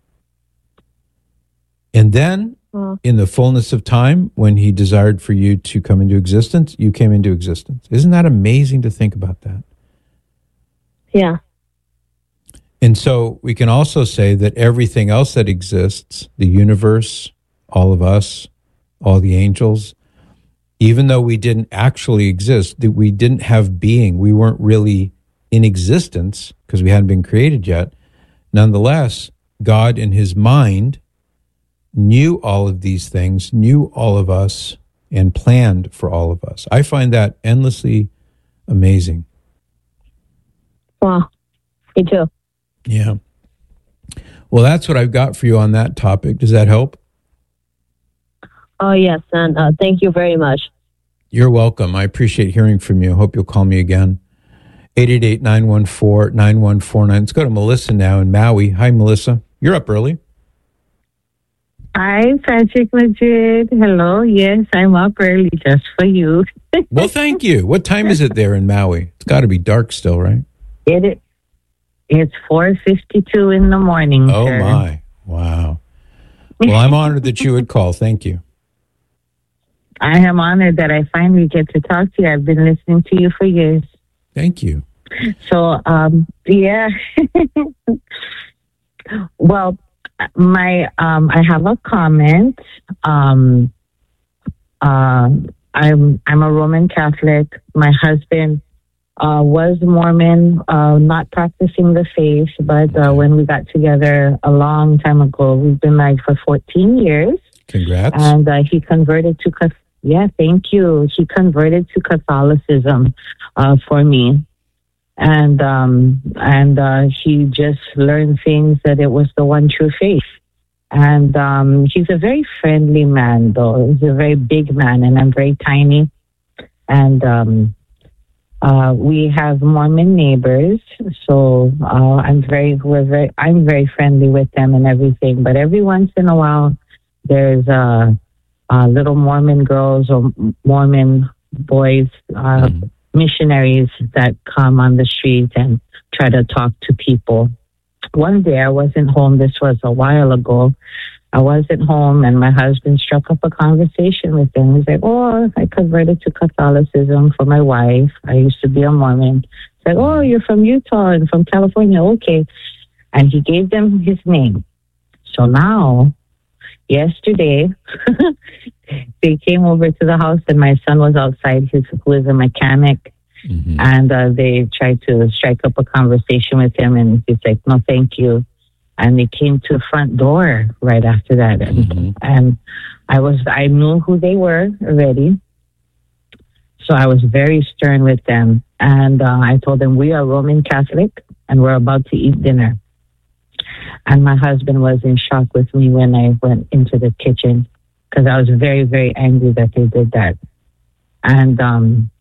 Speaker 2: And then,
Speaker 19: well,
Speaker 2: in the fullness of time, when he desired for you to come into existence, you came into existence. Isn't that amazing to think about that?
Speaker 19: Yeah.
Speaker 2: And so we can also say that everything else that exists, the universe, all of us, all the angels, even though we didn't actually exist, that we didn't have being, we weren't really in existence because we hadn't been created yet. Nonetheless, God in his mind knew all of these things, knew all of us, and planned for all of us. I find that endlessly amazing.
Speaker 19: Wow. Me too.
Speaker 2: Yeah. Well, that's what I've got for you on that topic. Does that help?
Speaker 19: Oh, yes. And uh, thank you very much.
Speaker 2: You're welcome. I appreciate hearing from you. Hope you'll call me again. eight eight eight, nine one four, nine one four nine. Let's go to Melissa now in Maui. Hi, Melissa. You're up early.
Speaker 20: Hi, Patrick Madrid. Hello. Yes, I'm up early just for you.
Speaker 2: Well, thank you. What time is it there in Maui? It's got to be dark still, right?
Speaker 20: It is. It's four fifty-two in the morning.
Speaker 2: Oh,
Speaker 20: sir.
Speaker 2: my. Wow. Well, I'm honored that you would call. Thank you.
Speaker 20: I am honored that I finally get to talk to you. I've been listening to you for years.
Speaker 2: Thank you.
Speaker 20: So, um, yeah. Well, my um, I have a comment. Um, uh, I'm I'm a Roman Catholic. My husband uh, was Mormon, uh, not practicing the faith, but uh, when we got together a long time ago, we've been married for fourteen years.
Speaker 2: Congrats.
Speaker 20: And uh, he converted to Catholic. Yeah, thank you. He converted to Catholicism uh, for me. And um, and uh, he just learned things that it was the one true faith. And um, he's a very friendly man, though. He's a very big man, and I'm very tiny. And um, uh, we have Mormon neighbors, so uh, I'm very, we're very, I'm very friendly with them and everything. But every once in a while, there's uh, uh, little Mormon girls or Mormon boys. Uh, mm. missionaries that come on the street and try to talk to people. One day I wasn't home. This was a while ago. I wasn't home and my husband struck up a conversation with them. He's like, oh, I converted to Catholicism for my wife. I used to be a Mormon. He's like, oh, you're from Utah and from California. Okay. And he gave them his name. So now, yesterday, they came over to the house and my son was outside, his, who is a mechanic. Mm-hmm. And uh, they tried to strike up a conversation with him and he's like, no, thank you. And they came to the front door right after that. And, mm-hmm. and I was, I knew who they were already. So I was very stern with them. And uh, I told them, we are Roman Catholic and we're about to eat dinner. And my husband was in shock with me when I went into the kitchen because I was very, very angry that they did that. And um,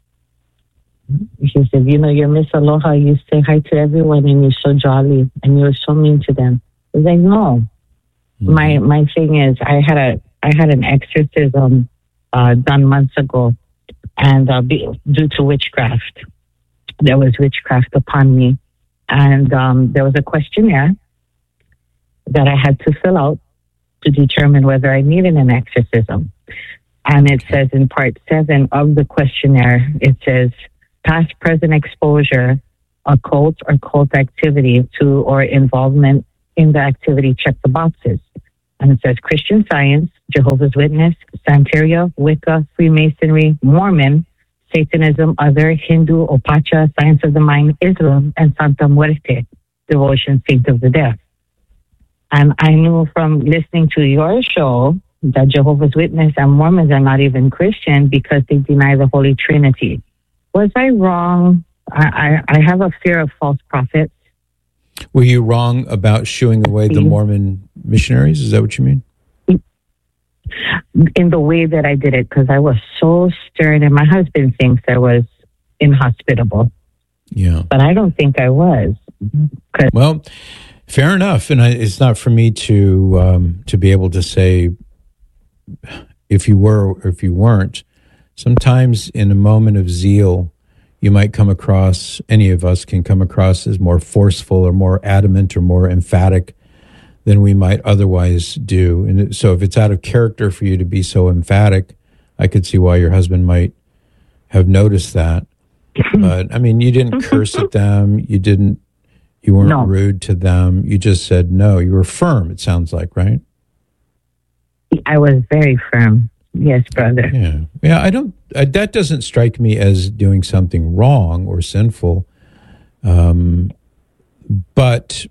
Speaker 20: he said, you know, you're Miss Aloha. You say hi to everyone and you're so jolly and you're so mean to them. I was like, no. Mm-hmm. My my thing is, I had a I had an exorcism uh, done months ago, and uh, be, due to witchcraft, there was witchcraft upon me, and um, there was a questionnaire that I had to fill out to determine whether I needed an exorcism. And it says in part seven of the questionnaire, it says, past, present exposure a cult or cult activity to or involvement in the activity check the boxes. And it says Christian Science, Jehovah's Witness, Santeria, Wicca, Freemasonry, Mormon, Satanism, other, Hindu, Opacha, Science of the Mind, Islam, and Santa Muerte, Devotion, Saint of the Deaf. And I knew from listening to your show that Jehovah's Witness and Mormons are not even Christian because they deny the Holy Trinity. Was I wrong? I, I, I have a fear of false prophets.
Speaker 2: Were you wrong about shooing away the Mormon missionaries? Is that what you mean?
Speaker 20: In the way that I did it, because I was so stern, and my husband thinks I was inhospitable.
Speaker 2: Yeah.
Speaker 20: But I don't think I was.
Speaker 2: Well, fair enough. And I, it's not for me to um, to be able to say if you were or if you weren't. Sometimes in a moment of zeal, you might come across, any of us can come across as more forceful or more adamant or more emphatic than we might otherwise do. And so if it's out of character for you to be so emphatic, I could see why your husband might have noticed that. But I mean, you didn't curse at them. You didn't, you weren't
Speaker 20: No.
Speaker 2: rude to them. You just said no. You were firm, it sounds like, right?
Speaker 20: I was very firm. Yes, brother.
Speaker 2: Yeah. Yeah, I don't, uh, that doesn't strike me as doing something wrong or sinful. Um, but,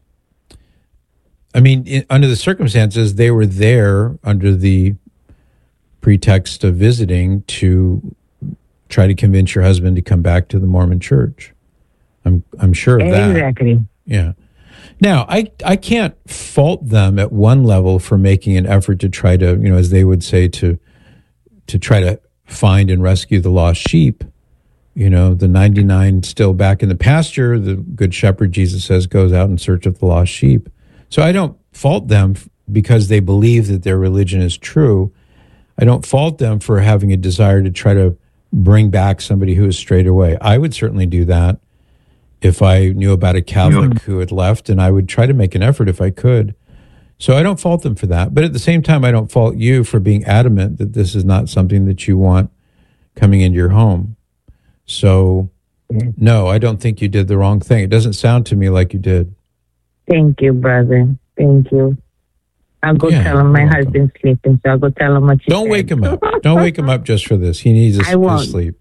Speaker 2: I mean, in, under the circumstances, they were there under the pretext of visiting to try to convince your husband to come back to the Mormon church. I'm I'm sure of that.
Speaker 20: Exactly.
Speaker 2: Yeah. Now, I I can't fault them at one level for making an effort to try to, you know, as they would say, to to try to find and rescue the lost sheep. You know, the ninety-nine still back in the pasture, the good shepherd, Jesus says, goes out in search of the lost sheep. So I don't fault them because they believe that their religion is true. I don't fault them for having a desire to try to bring back somebody who has strayed away. I would certainly do that if I knew about a Catholic who had left, and I would try to make an effort if I could. So I don't fault them for that. But at the same time, I don't fault you for being adamant that this is not something that you want coming into your home. So, no, I don't think you did the wrong thing. It doesn't sound to me like you did.
Speaker 20: Thank you, brother. Thank you. I'll go
Speaker 2: Yeah,
Speaker 20: tell him my husband's sleeping, so I'll go tell him what you
Speaker 2: Don't
Speaker 20: said.
Speaker 2: wake him up. Don't wake him up just for this. He needs his,
Speaker 20: I won't.
Speaker 2: his sleep.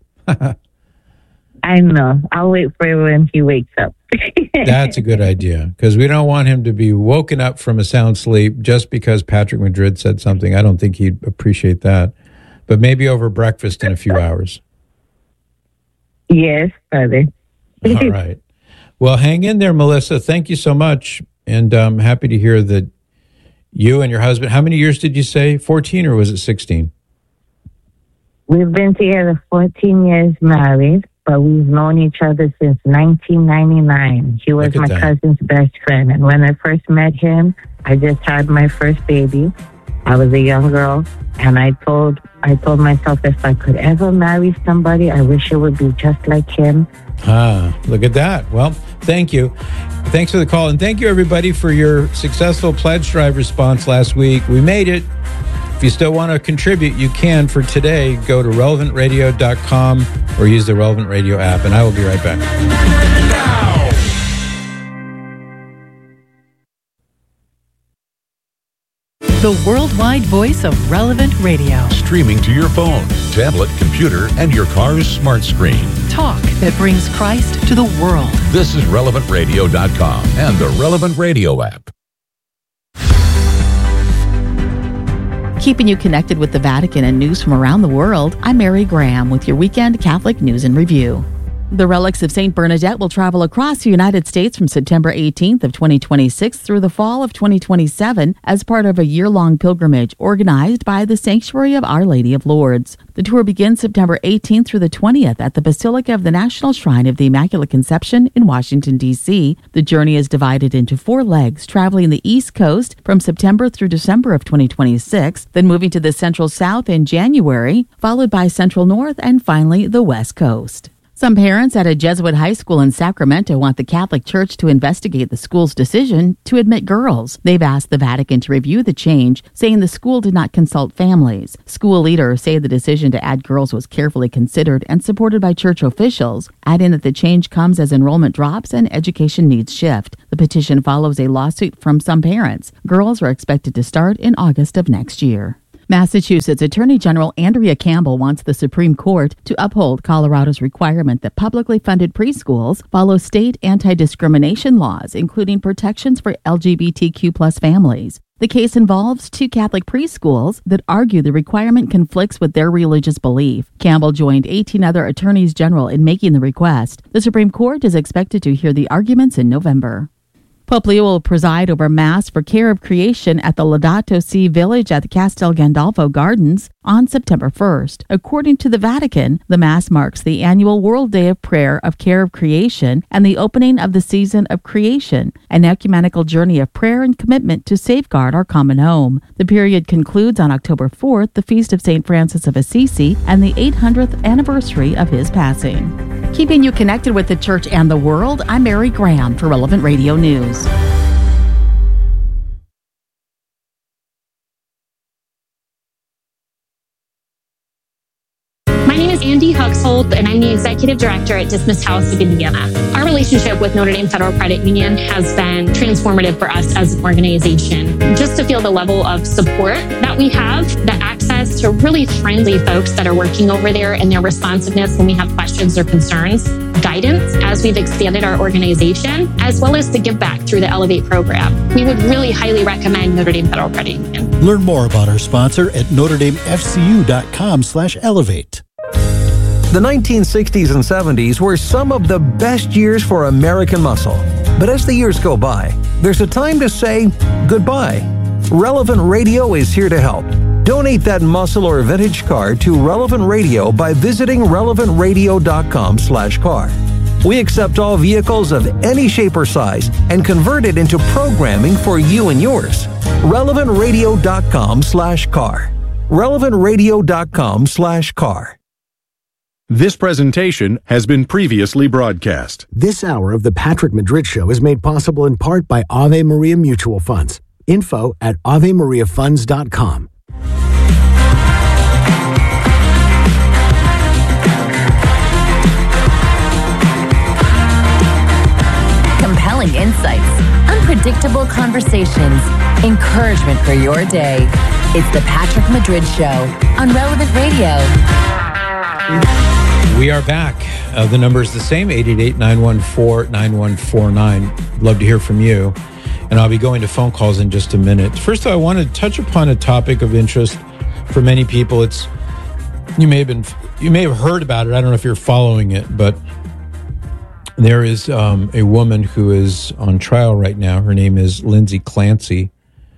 Speaker 20: I know. I'll wait for him when he wakes up.
Speaker 2: That's a good idea, because we don't want him to be woken up from a sound sleep just because Patrick Madrid said something. I don't think he'd appreciate that. But maybe over breakfast in a few hours.
Speaker 20: Yes, brother.
Speaker 2: All right. Well, hang in there, Melissa. Thank you so much. And I'm happy to hear that you and your husband, how many years did you say? fourteen or was it sixteen?
Speaker 20: We've been together fourteen years married, but we've known each other since nineteen ninety-nine. He was
Speaker 2: Look at
Speaker 20: my
Speaker 2: that.
Speaker 20: cousin's best friend. And when I first met him, I just had my first baby. I was a young girl, and I told I told myself if I could ever marry somebody, I wish it would be just like him.
Speaker 2: Ah, look at that. Well, thank you. Thanks for the call. And thank you, everybody, for your successful pledge drive response last week. We made it. If you still want to contribute, you can. For today, go to relevant radio dot com or use the Relevant Radio app, and I will be right back.
Speaker 21: The worldwide voice of Relevant Radio.
Speaker 22: Streaming to your phone, tablet, computer, and your car's smart screen.
Speaker 21: Talk that brings Christ to the world.
Speaker 22: This is relevant radio dot com and the Relevant Radio app.
Speaker 23: Keeping you connected with the Vatican and news from around the world, I'm Mary Graham with your weekend Catholic News and Review. The relics of Saint Bernadette will travel across the United States from September eighteenth of twenty twenty-six through the fall of twenty twenty-seven as part of a year-long pilgrimage organized by the Sanctuary of Our Lady of Lourdes. The tour begins September eighteenth through the twentieth at the Basilica of the National Shrine of the Immaculate Conception in Washington, D C The journey is divided into four legs, traveling the East Coast from September through December of twenty twenty-six, then moving to the Central South in January, followed by Central North, and finally the West Coast. Some parents at a Jesuit high school in Sacramento want the Catholic Church to investigate the school's decision to admit girls. They've asked the Vatican to review the change, saying the school did not consult families. School leaders say the decision to add girls was carefully considered and supported by church officials, adding that the change comes as enrollment drops and education needs shift. The petition follows a lawsuit from some parents. Girls are expected to start in August of next year. Massachusetts Attorney General Andrea Campbell wants the Supreme Court to uphold Colorado's requirement that publicly funded preschools follow state anti-discrimination laws, including protections for L G B T Q plus families. The case involves two Catholic preschools that argue the requirement conflicts with their religious belief. Campbell joined eighteen other attorneys general in making the request. The Supreme Court is expected to hear the arguments in November. Pope Leo will preside over Mass for Care of Creation at the Laudato Si Village at the Castel Gandolfo Gardens on September first. According to the Vatican, the Mass marks the annual World Day of Prayer of Care of Creation and the opening of the season of creation, an ecumenical journey of prayer and commitment to safeguard our common home. The period concludes on October fourth, the feast of Saint Francis of Assisi, and the eight hundredth anniversary of his passing. Keeping you connected with the church and the world, I'm Mary Graham for Relevant Radio News.
Speaker 3: My name is Andy Huxhold, and I'm the Executive Director at Dismissed House of Indiana. Our relationship with Notre Dame Federal Credit Union has been transformative for us as an organization. Just to feel the level of support that we have, the access to really friendly folks that are working over there and their responsiveness when we have questions or concerns, guidance as we've expanded our organization, as well as the give back through the Elevate program. We would really highly recommend Notre Dame Federal Credit Union.
Speaker 10: Learn more about our sponsor at notre dame f c u dot com slash elevate.
Speaker 7: The nineteen sixties and seventies were some of the best years for American muscle. But as the years go by, there's a time to say goodbye. Relevant Radio is here to help. Donate that muscle or vintage car to Relevant Radio by visiting relevant radio dot com slash car. We accept all vehicles of any shape or size and convert it into programming for you and yours. relevant radio dot com slash car. relevant radio dot com slash car.
Speaker 4: This presentation has been previously broadcast.
Speaker 5: This hour of the Patrick Madrid Show is made possible in part by Ave Maria Mutual Funds. Info at ave maria funds dot com.
Speaker 6: Compelling insights, unpredictable conversations, encouragement for your day. It's the Patrick Madrid Show on Relevant Radio.
Speaker 2: We are back. Uh, the number is the same, eight eight eight, nine one four, nine one four nine. Love to hear from you. And I'll be going to phone calls in just a minute. First, I want to touch upon a topic of interest for many people. It's you may have been you may have heard about it. I don't know if you're following it, but there is um, a woman who is on trial right now. Her name is Lindsay Clancy.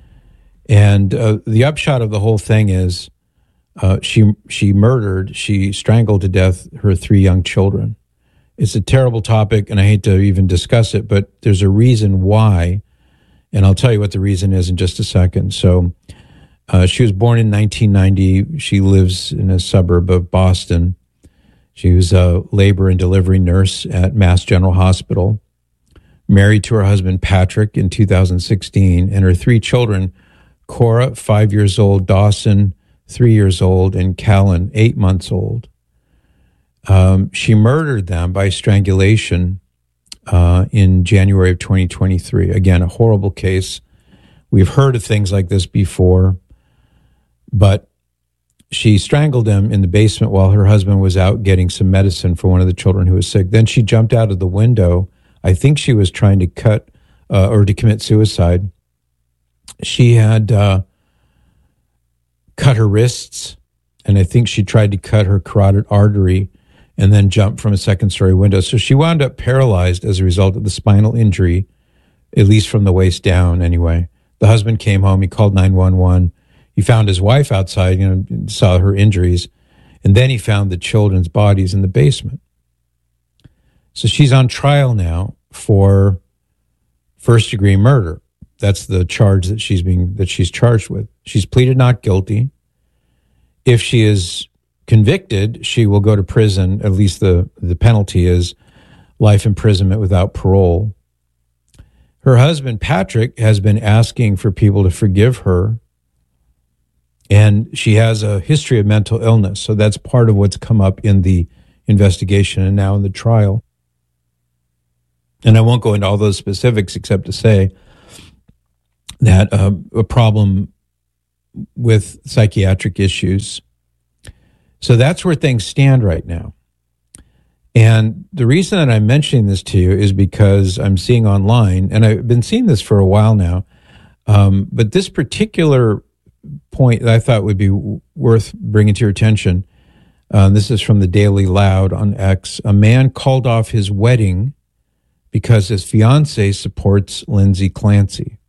Speaker 2: And uh, the upshot of the whole thing is Uh, she she murdered, she strangled to death her three young children. It's a terrible topic, and I hate to even discuss it, but there's a reason why, and I'll tell you what the reason is in just a second. So uh, she was born in nineteen ninety. She lives in a suburb of Boston. She was a labor and delivery nurse at Mass General Hospital, married to her husband, Patrick, in two thousand sixteen, and her three children, Cora, five years old, Dawson, three years old, and Callan, eight months old. Um, she murdered them by strangulation uh, in January of twenty twenty-three. Again, a horrible case. We've heard of things like this before, but she strangled him in the basement while her husband was out getting some medicine for one of the children who was sick. Then she jumped out of the window. I think she was trying to cut uh, or to commit suicide. She had Uh, cut her wrists, and I think she tried to cut her carotid artery and then jumped from a second-story window. So she wound up paralyzed as a result of the spinal injury, at least from the waist down anyway. The husband came home. He called nine one one. He found his wife outside, you know, saw her injuries, and then he found the children's bodies in the basement. So she's on trial now for first-degree murder. That's the charge that she's being that she's charged with. She's pleaded not guilty. If she is convicted, she will go to prison. At least the, the penalty is life imprisonment without parole. Her husband, Patrick, has been asking for people to forgive her. And she has a history of mental illness. So that's part of what's come up in the investigation and now in the trial. And I won't go into all those specifics except to say that uh, a problem with psychiatric issues. So that's where things stand right now. And the reason that I'm mentioning this to you is because I'm seeing online, and I've been seeing this for a while now, um, but this particular point that I thought would be worth bringing to your attention, uh, this is from the Daily Loud on X. A man called off his wedding because his fiancée supports Lindsay Clancy.